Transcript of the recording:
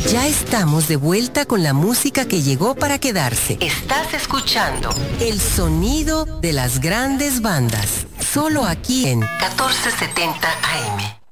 Ya estamos de vuelta con la música que llegó para quedarse. Estás escuchando el sonido de las grandes bandas. Solo aquí en 1470 AM.